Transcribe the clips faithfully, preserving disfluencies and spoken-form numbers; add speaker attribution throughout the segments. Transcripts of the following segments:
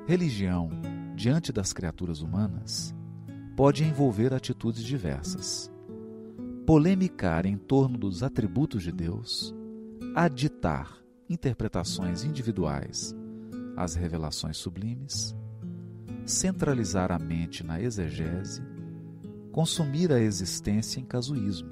Speaker 1: Religião, diante das criaturas humanas, pode envolver atitudes diversas. Polemicar em torno dos atributos de Deus, aditar interpretações individuais às revelações sublimes, centralizar a mente na exegese, consumir a existência em casuísmo,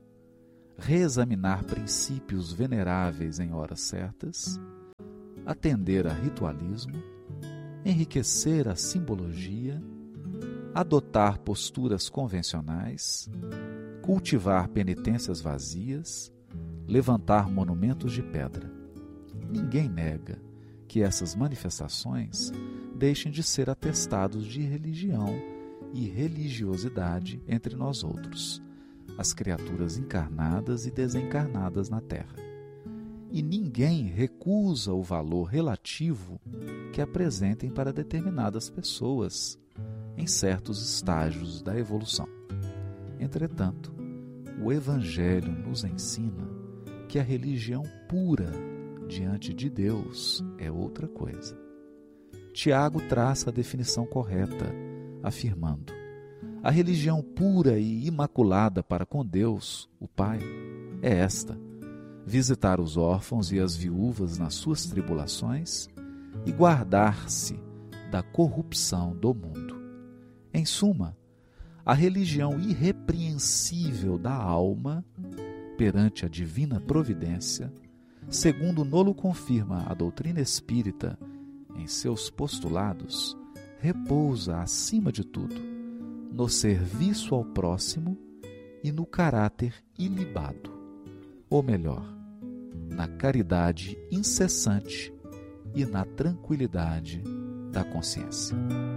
Speaker 1: reexaminar princípios veneráveis em horas certas, atender a ritualismo, enriquecer a simbologia, adotar posturas convencionais, cultivar penitências vazias, levantar monumentos de pedra. Ninguém nega que essas manifestações deixem de ser atestados de religião e religiosidade entre nós outros, as criaturas encarnadas e desencarnadas na Terra. E ninguém recusa o valor relativo que apresentem para determinadas pessoas em certos estágios da evolução. Entretanto, o Evangelho nos ensina que a religião pura diante de Deus é outra coisa. Tiago traça a definição correta, afirmando: a religião pura e imaculada para com Deus, o Pai, é esta: visitar os órfãos e as viúvas nas suas tribulações e guardar-se da corrupção do mundo. Em suma, a religião irrepreensível da alma perante a divina providência, segundo nolo confirma a doutrina espírita em seus postulados, repousa, acima de tudo, no serviço ao próximo e no caráter ilibado, ou melhor, na caridade incessante e na tranquilidade da consciência.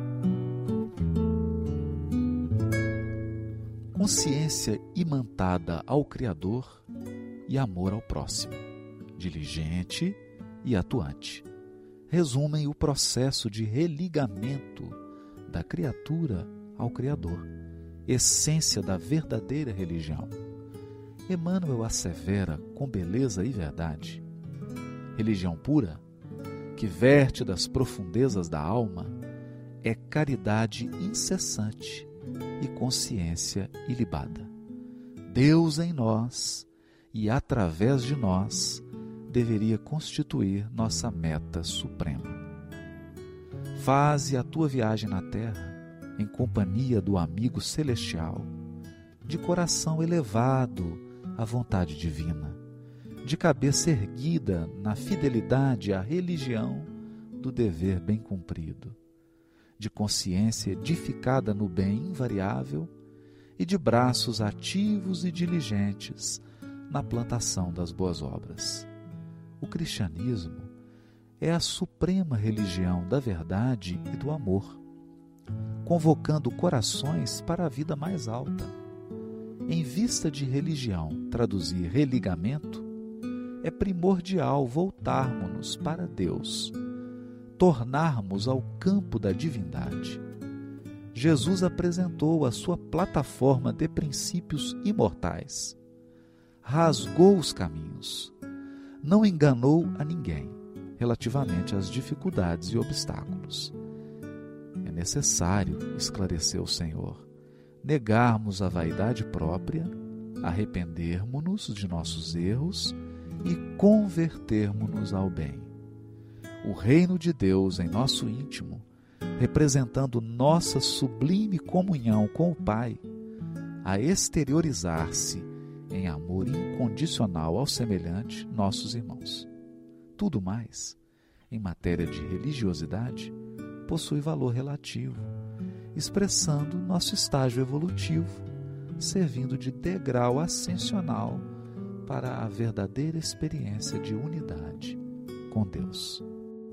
Speaker 1: Consciência imantada ao Criador e amor ao próximo, diligente e atuante, resumem o processo de religamento da criatura ao Criador, essência da verdadeira religião. Emmanuel assevera com beleza e verdade: religião pura, que verte das profundezas da alma, é caridade incessante e consciência ilibada. Deus em nós e através de nós deveria constituir nossa meta suprema. Faze a tua viagem na terra em companhia do amigo celestial, de coração elevado à vontade divina, de cabeça erguida na fidelidade à religião do dever bem cumprido, de consciência edificada no bem invariável e de braços ativos e diligentes na plantação das boas obras. O cristianismo é a suprema religião da verdade e do amor, convocando corações para a vida mais alta. Em vista de religião traduzir religamento, é primordial voltarmos-nos para Deus, tornarmos ao campo da divindade. Jesus apresentou a sua plataforma de princípios imortais, rasgou os caminhos, não enganou a ninguém relativamente às dificuldades e obstáculos. É necessário, esclareceu o Senhor, negarmos a vaidade própria, arrependermos-nos de nossos erros e convertermos-nos ao bem. O reino de Deus em nosso íntimo, representando nossa sublime comunhão com o Pai, a exteriorizar-se em amor incondicional ao semelhante, nossos irmãos. Tudo mais, em matéria de religiosidade, possui valor relativo, expressando nosso estágio evolutivo, servindo de degrau ascensional para a verdadeira experiência de unidade com Deus.